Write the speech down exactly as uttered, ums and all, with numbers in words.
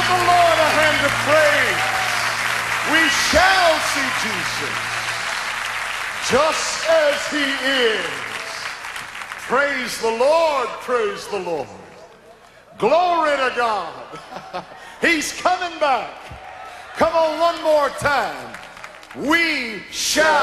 the Lord a hand of praise. We shall see Jesus just as he is. Praise the Lord, praise the Lord. Glory to God. He's coming back. Come on, one more time. We shall